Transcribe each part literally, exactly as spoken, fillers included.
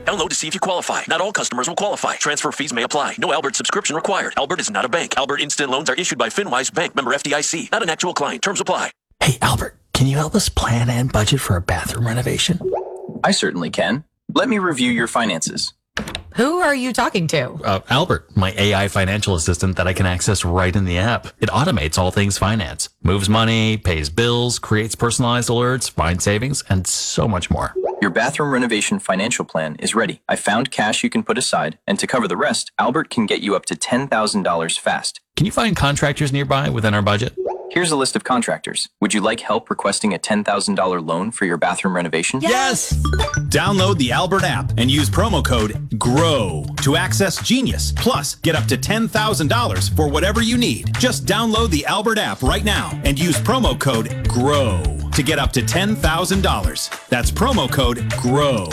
Download to see if you qualify. Not all customers will qualify. Transfer fees may apply. No Albert subscription required. Albert is not a bank. Albert Instant Loans are issued by FinWise Bank, member F D I C. Not an actual client. Terms apply. Hey, Albert, can you help us plan and budget for a bathroom renovation? I certainly can. Let me review your finances. Who are you talking to? Uh, Albert, my A I financial assistant that I can access right in the app. It automates all things finance, moves money, pays bills, creates personalized alerts, finds savings, and so much more. Your bathroom renovation financial plan is ready. I found cash you can put aside, and to cover the rest, Albert can get you up to ten thousand dollars fast. Can you find contractors nearby within our budget? Here's a list of contractors. Would you like help requesting a ten thousand dollars loan for your bathroom renovation? Yes! Download the Albert app and use promo code GROW to access Genius. Plus, get up to ten thousand dollars for whatever you need. Just download the Albert app right now and use promo code GROW to get up to ten thousand dollars. That's promo code GROW.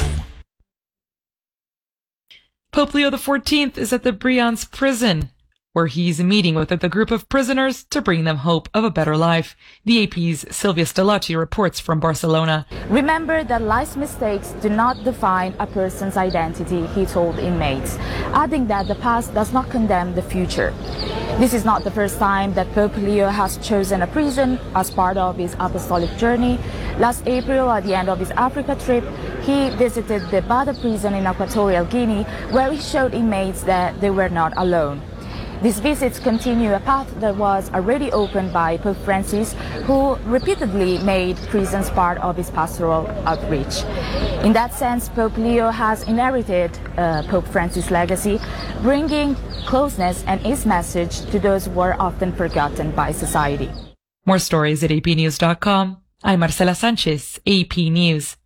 Pope Leo the fourteenth is at the Brianz prison, where he's meeting with a group of prisoners to bring them hope of a better life. The A P's Sylvia Stellacci reports from Barcelona. Remember that life's mistakes do not define a person's identity, he told inmates, adding that the past does not condemn the future. This is not the first time that Pope Leo has chosen a prison as part of his apostolic journey. Last April, at the end of his Africa trip, he visited the Bada prison in Equatorial Guinea, where he showed inmates that they were not alone. These visits continue a path that was already opened by Pope Francis, who repeatedly made prisons part of his pastoral outreach. In that sense, Pope Leo has inherited uh, Pope Francis' legacy, bringing closeness and his message to those who are often forgotten by society. More stories at a p news dot com. I'm Marcela Sanchez, A P News.